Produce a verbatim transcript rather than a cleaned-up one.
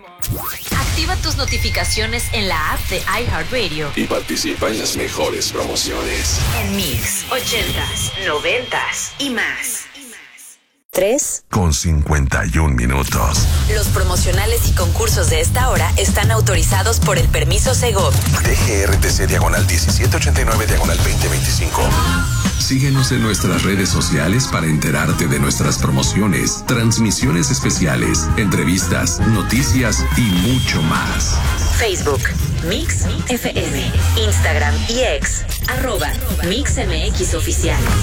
Activa tus notificaciones en la app de iHeartRadio y participa en las mejores promociones. En Mix, ochentas, noventas y más. Tres con cincuenta y un minutos. Los promocionales y concursos de esta hora están autorizados por el permiso Segov. D G R T C diagonal diecisiete ochenta y nueve diagonal veinte veinticinco. Síguenos en nuestras redes sociales para enterarte de nuestras promociones, transmisiones especiales, entrevistas, noticias y mucho más. Facebook, Mix F M, Instagram y X, arroba Mix M X Oficial.